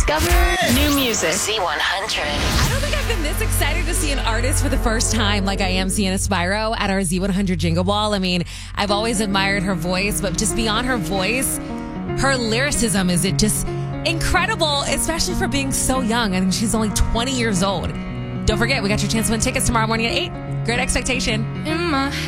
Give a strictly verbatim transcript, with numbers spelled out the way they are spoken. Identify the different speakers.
Speaker 1: Discover new music.
Speaker 2: Z one hundred.
Speaker 3: I don't think I've been this excited to see an artist for the first time like I am Sienna Spyro at our Z one hundred Jingle Ball. I mean, I've always admired her voice, but just beyond her voice, her lyricism is it just incredible, especially for being so young. I think she's only twenty years old. Don't forget, we got your chance to win tickets tomorrow morning at eight. Great Expectation.
Speaker 1: In my